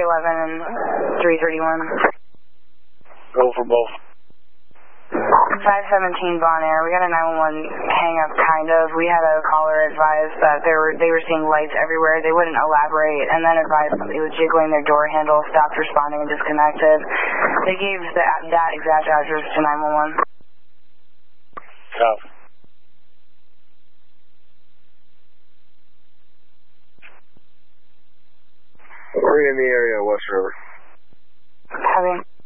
311 and 331. Go for both. 517 Bon Air. We got a 911 hang-up, kind of. We had a caller advise that they were seeing lights everywhere. They wouldn't elaborate, and then advised somebody was jiggling their door handle, stopped responding, and disconnected. They gave that exact address to 911. Copy. We're in the area of West River. Copy.